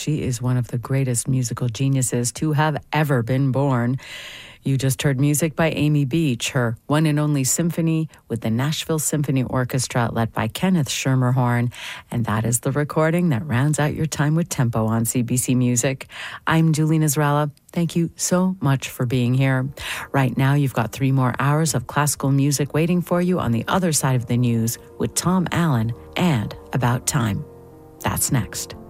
she is one of the greatest musical geniuses to have ever been born. You just heard music by Amy Beach, her one and only symphony with the Nashville Symphony Orchestra led by Kenneth Schermerhorn. And that is the recording that rounds out your time with Tempo on CBC Music. I'm Julie Nasrallah. Thank you so much for being here. Right now, you've got 3 more hours of classical music waiting for you on the other side of the news with Tom Allen and About Time. That's next.